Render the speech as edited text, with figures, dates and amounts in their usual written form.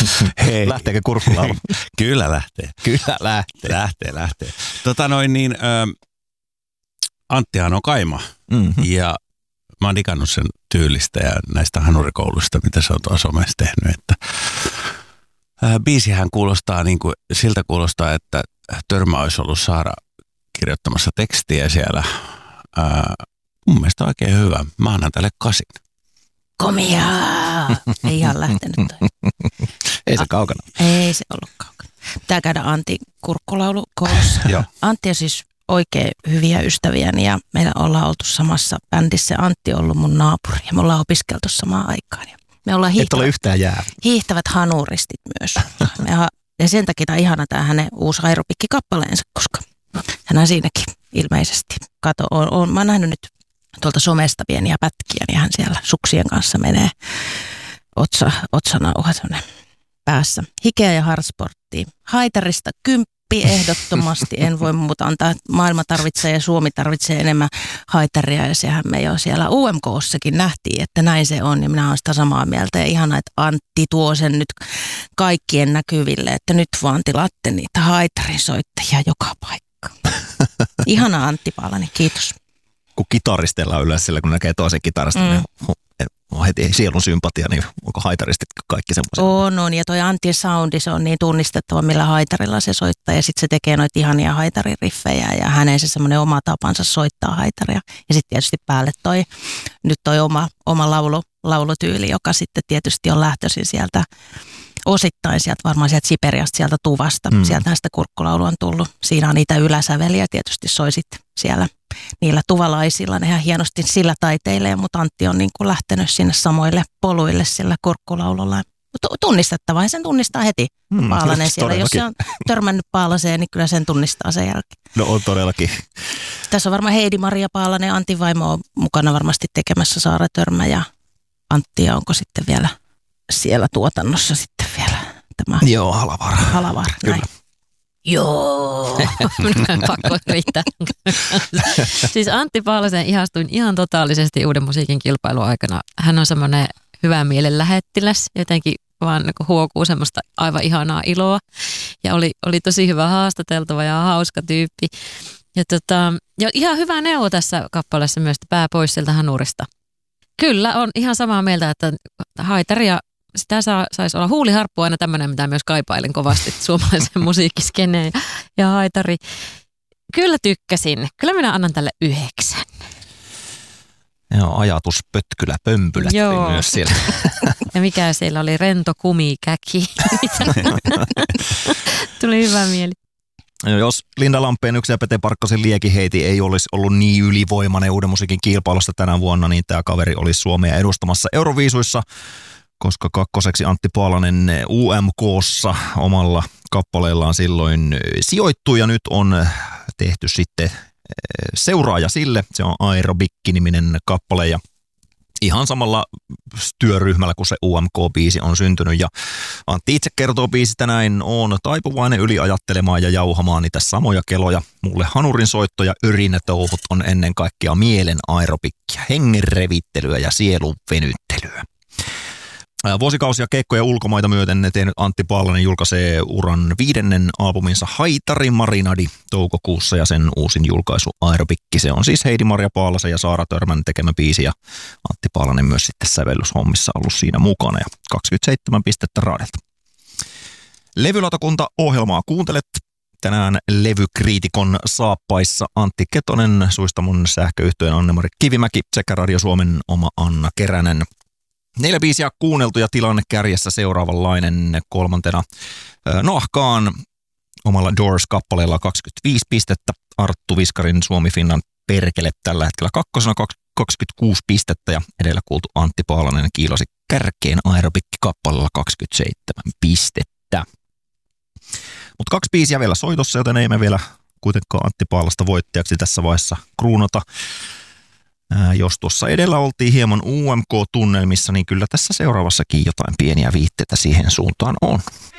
Hei. Lähteekö kurkkulaulu? Kyllä lähtee. Kyllä lähtee. Lähtee. Anttihan on kaima ja mä oon digannut sen tyylistä ja näistä hanurikouluista, mitä se on tuossa somessa tehnyt. Että, biisihän kuulostaa siltä kuulostaa, että Törmä olisi ollut Saara kirjoittamassa tekstiä siellä. Mun mielestä oikein hyvä. Mä annan tälle 8. Komiaa! Ei ihan lähtenyt toi. Ei se kaukana. Ei se ollut kaukana. Pitää käydä Antin kurkkulaulukoulussa. Antti on siis oikein hyviä ystäviäni ja meillä ollaan oltu samassa bändissä. Antti on ollut mun naapuri ja me ollaan opiskeltu samaan aikaan. Ja me ollaan et ole yhtään jää. Hiihtävät hanuristit myös. Ja sen takia tämä on ihana tämä hänen uusi aerobikkikappaleensa, koska hän siinäkin ilmeisesti. Kato, mä oon nähnyt nyt tuolta somesta pieniä pätkiä, niin hän siellä suksien kanssa menee otsanauha päässä. Hikeä ja hardsporttia. Haitarista 10 ehdottomasti. En voi muuta antaa. Maailma tarvitsee ja Suomi tarvitsee enemmän haitaria ja sehän me jo siellä UMK:ssakin nähtiin, että näin se on. Ja minä olen sitä samaa mieltä ja ihanaa, että Antti tuo sen nyt kaikkien näkyville, että nyt vaan tilaatte niitä haitarinsoittajia joka paikka. Ihana Antti Paalanen, kiitos. Kun kitaristellaan yleensä sillä, kun näkee toisen kitaristin, niin on heti sielun sympatia, niin onko haitaristit kaikki semmoisia? On, ja toi Antin soundi, se on niin tunnistettava, millä haitarilla se soittaa, ja sitten se tekee noita ihania haitaririffejä, ja hänen se semmoinen oma tapansa soittaa haitaria. Ja sitten tietysti päälle toi oma laulutyyli, joka sitten tietysti on lähtöisin sieltä, osittain sieltä varmaan sieltä Siperiasta, sieltä Tuvasta. Sieltähän sitä kurkkulaulua on tullut. Siinä on niitä yläsäveliä, tietysti soisit siellä niillä tuvalaisilla. Ne ihan hienosti sillä taiteilee, mutta Antti on niin kuin lähtenyt sinne samoille poluille sillä kurkkulaululla. Tunnistettavaa, ja sen tunnistaa heti Paalanen siellä. Jos se on törmännyt Paalaseen, niin kyllä sen tunnistaa sen jälkeen. No on todellakin. Tässä on varmaan Heidi-Maria Paalanen, Antin vaimo on mukana varmasti tekemässä Saara Törmä ja Antti, ja onko sitten vielä siellä tuotannossa sitten vielä tämä? Joo, Halavaara. Kyllä. Näin. Joo. Minun pakko riittää. Siis Antti Paalasen ihastuin ihan totaalisesti Uuden musiikin kilpailun aikana. Hän on semmoinen hyvän mielen lähettiläs, jotenkin vaan huokuu semmoista aivan ihanaa iloa. Ja oli tosi hyvä haastateltava ja hauska tyyppi. Ja ihan hyvä neuvo tässä kappaleessa myös, että pää pois sieltä hanurista. Kyllä, on ihan samaa mieltä, että haitaria, sitä saisi olla huuliharppu aina tämmöinen, mitä myös kaipailen kovasti suomalaisen musiikkiskeneen ja haitari. Kyllä tykkäsin. Kyllä minä annan tälle 9. Joo, ajatuspötkylä pömpylätti myös siellä. Ja mikä siellä oli, rento kumikäki. Tuli hyvä mieli. Jos Linda Lampeen yksi ja Pete Parkkosen liekiheiti ei olisi ollut niin ylivoimainen Uuden musiikin kilpailusta tänä vuonna, niin tämä kaveri olisi Suomea edustamassa Euroviisuissa, koska kakkoseksi Antti Paalanen UMK:ssa omalla kappaleellaan silloin sijoittui, ja nyt on tehty sitten seuraaja sille. Se on Aerobikki-niminen kappale, ja ihan samalla työryhmällä kuin se UMK-biisi on syntynyt. Ja Antti itse kertoo biisistä näin: on taipuvainen yliajattelemaan ja jauhamaan niitä samoja keloja. Mulle hanurin soitto ja örinätouhut on ennen kaikkea mielen aerobikkia, hengen revittelyä ja sielun venyttelyä. Vuosikausia keikkoja ulkomaita myöten tehnyt Antti Paalanen julkaisee uran 5. albuminsa Haitari Marinadi toukokuussa, ja sen uusin julkaisu Aerobikki. Se on siis Heidi-Maria Paalasen ja Saara Törmän tekemä biisi, ja Antti Paalanen myös sitten sävellyshommissa ollut siinä mukana, ja 27 pistettä raadelta. Levylautakunta ohjelmaa kuuntelet. Tänään levykriitikon saappaissa Antti Ketonen, Suistamon sähköyhtiön Anne-Mari Kivimäki sekä Radio Suomen oma Anna Keränen. 4 biisiä kuunneltu ja tilanne kärjessä seuraavanlainen. 3. Noahkaan omalla Doors-kappaleella 25 pistettä. Arttu Viskarin Suomi Finland Perkele tällä hetkellä 2. 26 pistettä, ja edellä kuultu Antti Paalanen kiilosi kärkeen Aerobikki-kappaleella 27 pistettä. Mutta 2 biisiä vielä soitossa, joten ei me vielä kuitenkaan Antti Paalasta voittajaksi tässä vaiheessa kruunata. Jos tuossa edellä oltiin hieman UMK-tunnelmissa, niin kyllä tässä seuraavassakin jotain pieniä viitteitä siihen suuntaan on.